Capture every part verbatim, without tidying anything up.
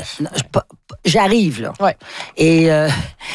non, j'arrive, là. Ouais. Et, euh,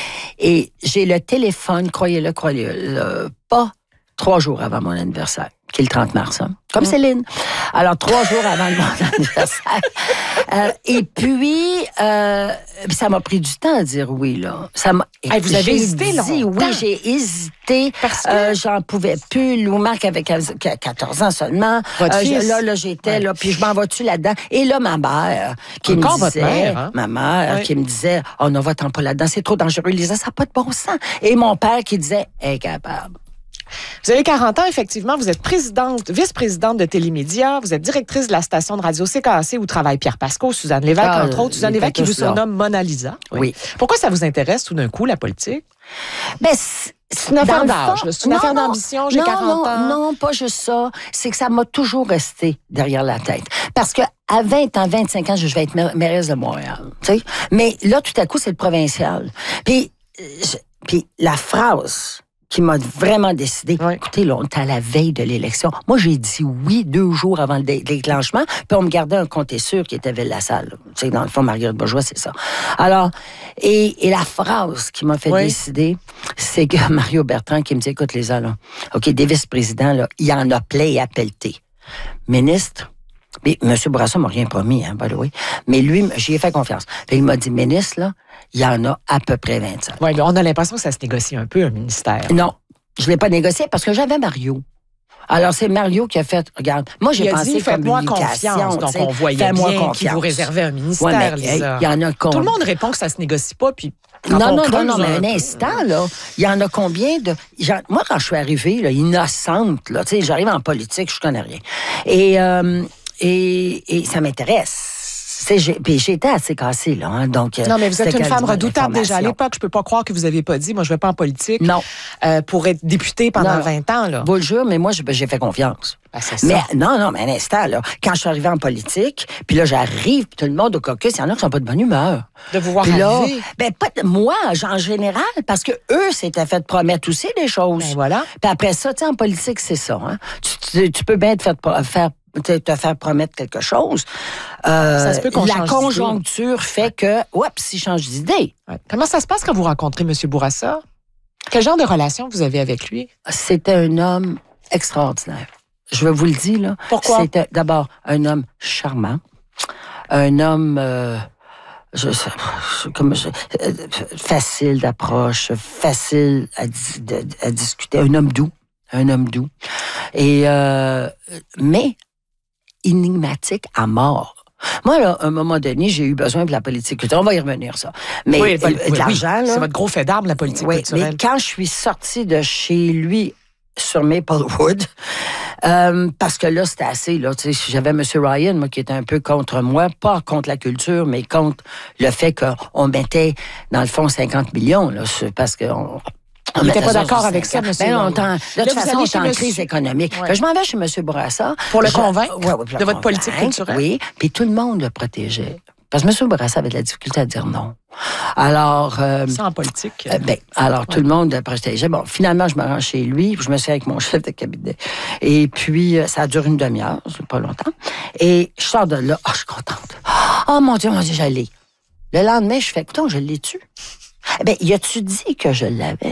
et j'ai le téléphone, croyez-le, croyez-le, pas trois jours avant mon anniversaire, qui est le trente mars, hein, comme mmh. Céline. Alors, trois jours avant mon anniversaire. Euh, et puis, euh, ça m'a pris du temps à dire oui, là. Ça m'a, hey, vous avez hésité, là? Oui, j'ai hésité. Parce que... Euh, j'en pouvais plus. Lou Marc avait quatorze ans seulement. Votre euh, fils? Je, là, là, j'étais, ouais. là, puis je m'en vais-tu là-dedans? Et là, ma mère, qui Encore me disait... votre mère, hein? Ma mère, ouais. qui me disait, oh, non, va-t'en pas là-dedans, c'est trop dangereux. Lisa, ça n'a pas de bon sens. Et mon père qui disait, incapable. Vous avez quarante ans, effectivement. Vous êtes présidente, vice-présidente de Télémédia. Vous êtes directrice de la station de radio C K A C où travaillent Pierre Pascot, Suzanne Lévesque, ah, entre autres. Suzanne Lévesque qui vous surnomme Mona Lisa. Oui. oui. Pourquoi ça vous intéresse tout d'un coup, la politique? Ben, c'est, c'est une affaire d'âge. C'est une non, affaire d'ambition. J'ai non, quarante non, ans. Non, pas juste ça. C'est que ça m'a toujours resté derrière la tête. Parce que à vingt ans, vingt-cinq ans, je vais être mairesse de Montréal. Tu sais? Mais là, tout à coup, c'est le provincial. Puis, je, puis la phrase... qui m'a vraiment décidé. Oui. Écoutez, là, on est à la veille de l'élection. Moi, j'ai dit oui deux jours avant le déclenchement, puis on me gardait un compte sûr qui était Ville-la-Salle. Tu sais, dans le fond, Marguerite Bourgeois, c'est ça. Alors, et, et la phrase qui m'a fait oui. décider, c'est que Mario Bertrand qui me dit, écoute, les là, OK, des vice-présidents, là, il y en a plein et à pelleter. Ministre, mais M. Bourassa m'a rien promis, hein, by the way. Mais lui, j'y ai fait confiance. Puis il m'a dit, ministre, là, il y en a à peu près vingt-cinq. Oui, mais on a l'impression que ça se négocie un peu, un ministère. Non, je ne l'ai pas négocié parce que j'avais Mario. Alors, c'est Mario qui a fait... Regarde, moi, j'ai il a pensé dit, faites-moi confiance. Donc, on voyait bien qu'il vous réservait un ministère, ouais, mais, Lisa. Il y en a con... Tout le monde répond que ça ne se négocie pas, puis... Non, non, non, non, mais un instant, là, il y en a combien de... Genre, moi, quand je suis arrivée, là, innocente, là, tu sais, j'arrive en politique, je connais rien. Et... Euh, Et, et ça m'intéresse. C'est, j'ai, puis j'étais assez cassée, là. Hein, donc, non, mais vous êtes une femme redoutable déjà à l'époque. Je peux pas croire que vous aviez pas dit, moi, je vais pas en politique. Non. Euh, pour être députée pendant non, vingt ans, là. Vous le jure, mais moi, j'ai fait confiance. Ben, c'est ça. Mais non, non, mais un instant, là. Quand je suis arrivée en politique, puis là, j'arrive, puis tout le monde au caucus, il y en a qui sont pas de bonne humeur. De vous voir puis là, arriver. Ben, pas de, moi, en général, parce que eux s'étaient fait promettre aussi des choses. Ben, voilà. Puis après ça, tu sais, en politique, c'est ça, hein. Tu, tu, tu peux bien te faire, faire te, te faire promettre quelque chose. Euh, ça se peut qu'on la change conjoncture d'idée. Fait que, oups, il change d'idée. Ouais. Comment ça se passe quand vous rencontrez M. Bourassa? Quel genre de relation vous avez avec lui? C'était un homme extraordinaire. Je vais vous le dire, là. Pourquoi? C'était d'abord un homme charmant, un homme... Euh, Je, je, comme je, facile d'approche, facile à, de, à discuter, un homme doux, un homme doux, et euh, mais énigmatique à mort. Moi, là, à un moment donné, j'ai eu besoin de la politique culturelle. On va y revenir, ça. Mais oui, oui, de l'argent, oui. là. C'est votre gros fait d'arme, la politique oui, culturelle. Mais quand je suis sortie de chez lui sur Maplewood, Euh, parce que là, c'était assez. Là, j'avais M. Ryan, moi, qui était un peu contre moi, pas contre la culture, mais contre le fait qu'on mettait, dans le fond, cinquante millions. Là, parce que on, on n'était pas d'accord avec ça, M. Ben, on t'en, de toute là, façon, on est en monsieur... crise économique. Ouais. Je m'en vais chez M. Bourassa. Pour le je, convaincre ouais, ouais, de votre politique culturelle? Oui, puis tout le monde le protégeait. Parce que M. Bourassa avait de la difficulté à dire non. Alors... Euh, ça, en politique. Euh, ben, alors, ouais. Tout le monde le protégeait. Bon, finalement, je me rends chez lui, je me suis avec mon chef de cabinet. Et puis, ça dure une demi-heure, c'est pas longtemps. Et je sors de là, oh, je suis contente. Oh, mon Dieu, mon Dieu, je l'ai. Le lendemain, je fais, écoute, je l'ai-tu? Eh bien, y a-tu dit que je l'avais?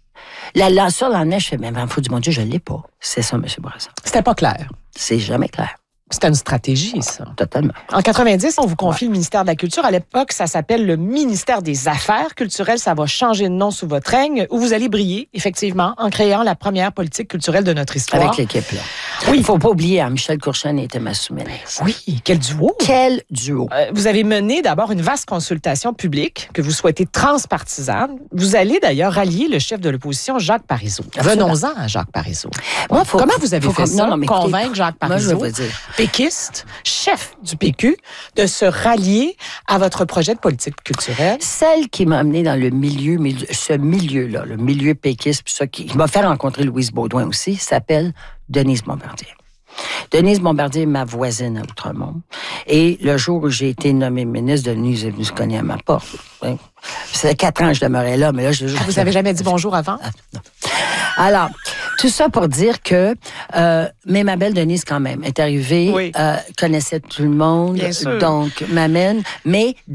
La, la, sur le lendemain, je fais, mais il faut dire, mon Dieu, je l'ai pas. C'est ça, M. Bourassa. C'était pas clair. C'est jamais clair. C'était une stratégie, ça. Totalement. En quatre-vingt-dix, on vous confie ouais. le ministère de la Culture. À l'époque, ça s'appelle le ministère des Affaires culturelles. Ça va changer de nom sous votre règne, où vous allez briller, effectivement, en créant la première politique culturelle de notre histoire. Avec l'équipe, là. Oui, il ne faut pas oublier, hein, Michel Courchaine était ma sous-ministre. Oui, quel duo! Quel duo! Euh, vous avez mené d'abord une vaste consultation publique que vous souhaitez transpartisane. Vous allez d'ailleurs rallier le chef de l'opposition, Jacques Parizeau. Venons-en à Jacques Parizeau. Moi, faut, Comment vous avez faut, fait faut, ça, non, non, mais convaincre écoutez, Jacques Parizeau, moi, je vais vous dire. péquiste, chef du P Q, de se rallier à votre projet de politique culturelle? Celle qui m'a amené dans le milieu, milieu ce milieu-là, le milieu péquiste, puis ça, qui, qui m'a fait rencontrer Louise Baudouin aussi, s'appelle Denise Bombardier. Denise Bombardier est ma voisine à Outremont. Et le jour où j'ai été nommée ministre, Denise est venue se cogner à ma porte. Oui. Ça fait quatre ans que je demeurais là, mais là, je... Ah, vous n'avez jamais dit bonjour avant? Ah, non. Alors, tout ça pour dire que, euh, mais ma belle Denise, quand même, est arrivée, oui. euh, connaissait tout le monde, donc m'amène, mais